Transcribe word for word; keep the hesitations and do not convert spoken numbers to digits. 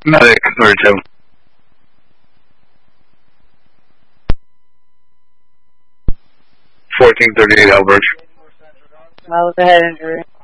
Medic, number two. fourteen thirty-eight, Albert. Well, with a head injury.